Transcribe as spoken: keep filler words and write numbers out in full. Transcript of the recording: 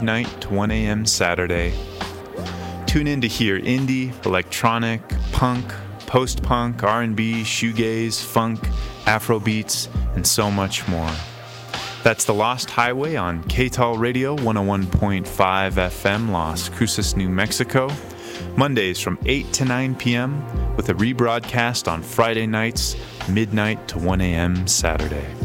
midnight to one a.m. Saturday. Tune in to hear indie, electronic, punk, post-punk, R and B, shoegaze, funk, Afrobeats, and so much more. That's The Lost Highway on K T A L Radio one oh one point five F M, Las Cruces, New Mexico, Mondays from eight to nine p.m., with a rebroadcast on Friday nights, midnight to one a.m. Saturday.